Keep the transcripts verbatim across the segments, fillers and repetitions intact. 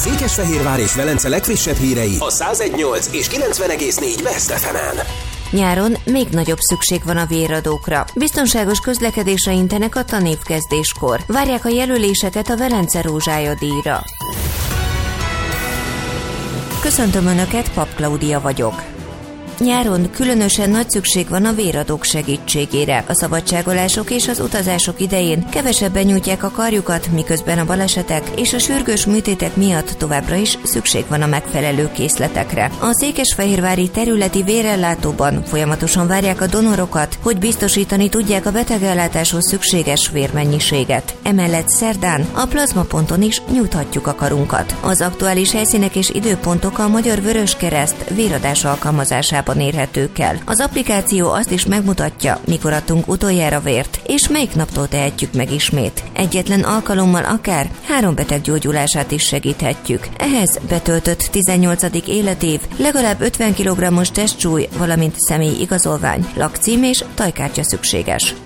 Székesfehérvár és Velence legfrissebb hírei a száz egy nyolc és kilencven egész négy Best ef emen. Nyáron még nagyobb szükség van a véradókra. Biztonságos közlekedésre intenek a tanévkezdéskor. Várják a jelöléseket a Velence Rózsája díjra. Köszöntöm Önöket, Pap Klaudia vagyok. Nyáron különösen nagy szükség van a véradók segítségére. A szabadságolások és az utazások idején kevesebben nyújtják a karjukat, miközben a balesetek és a sürgős műtétek miatt továbbra is szükség van a megfelelő készletekre. A székesfehérvári területi vérellátóban folyamatosan várják a donorokat, hogy biztosítani tudják a betegellátáshoz szükséges vérmennyiséget. Emellett szerdán a plazmaponton is nyújthatjuk a karunkat. Az aktuális helyszínek és időpontok a Magyar Vöröskereszt véradás alkalmazásában érhetők el. Az applikáció azt is megmutatja, mikor adtunk utoljára vért, és melyik naptól tehetjük meg ismét. Egyetlen alkalommal akár három beteg gyógyulását is segíthetjük. Ehhez betöltött tizennyolcadik életév, legalább ötven kilogrammos testsúly, valamint személyi igazolvány, lakcím és tajkártya szükséges.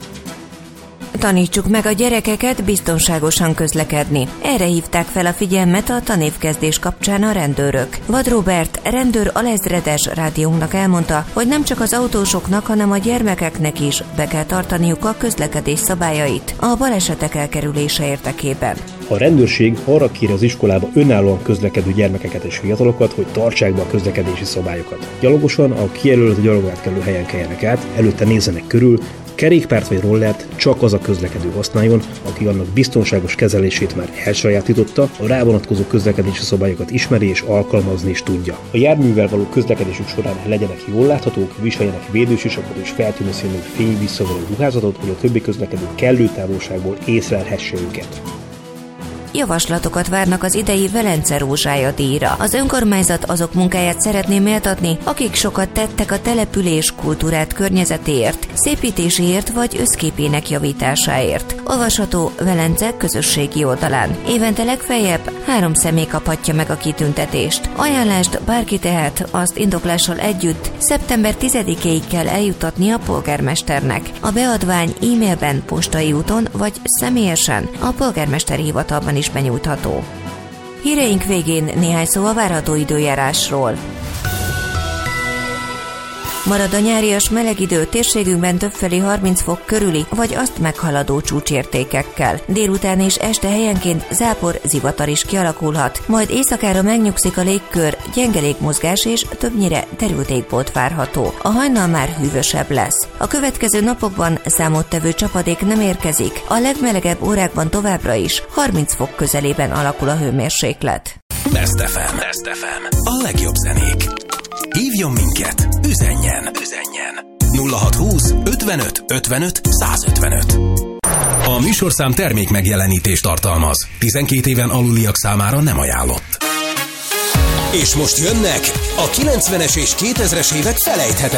Tanítsuk meg a gyerekeket biztonságosan közlekedni. Erre hívták fel a figyelmet a tanévkezdés kapcsán a rendőrök. Vad Róbert, rendőr alezredes rádiónknak elmondta, hogy nem csak az autósoknak, hanem a gyermekeknek is be kell tartaniuk a közlekedés szabályait a balesetek elkerülése érdekében. A rendőrség arra kéri az iskolába önállóan közlekedő gyermekeket és fiatalokat, hogy tartsák be a közlekedési szabályokat. Gyalogosan a kijelölt gyalogátkelő helyen keljenek át, előtte nézzenek körül, kerékpárt vagy rollert csak az a közlekedő használjon, aki annak biztonságos kezelését már elsajátította, a rá vonatkozó közlekedési szabályokat ismeri és alkalmazni is tudja. A járművel való közlekedésük során legyenek jól láthatók, viseljenek védősisakot és feltűnő színű fényvisszaverő ruházatot, hogy a többi közlekedő kellő távolságból észlelhesse őket. Javaslatokat várnak az idei Velence Rózsája díjra. Az önkormányzat azok munkáját szeretné méltatni, akik sokat tettek a település kultúrát környezetéért, szépítéséért vagy összképének javításáért. Olvasható Velence közösségi oldalán. Évente legfeljebb három személy kaphatja meg a kitüntetést. Ajánlást bárki tehet, azt indoklással együtt szeptember tizedikéig kell eljutatni a polgármesternek. A beadvány e-mailben, postai úton vagy személyesen a polgármesteri hivatalban is benyújtható. Híreink végén néhány szó a várható időjárásról. Marad a nyárias meleg idő, térségünkben többfelé harminc fok körüli, vagy azt meghaladó csúcsértékekkel. Délután és este helyenként zápor, zivatar is kialakulhat, majd éjszakára megnyugszik a légkör, gyenge légmozgás és többnyire derült égbolt várható. A hajnal már hűvösebb lesz. A következő napokban számottevő csapadék nem érkezik, a legmelegebb órákban továbbra is harminc fok közelében alakul a hőmérséklet. Best ef em. Best ef em. A legjobb zenék. Hívjon minket, üzenjen, üzenjen. nulla hat húsz ötvenöt ötvenöt százötvenöt. A műsorszám termék megjelenítést tartalmaz. tizenkét éven aluliak számára nem ajánlott. És most jönnek a kilencvenes és kétezres évek felejthetetlen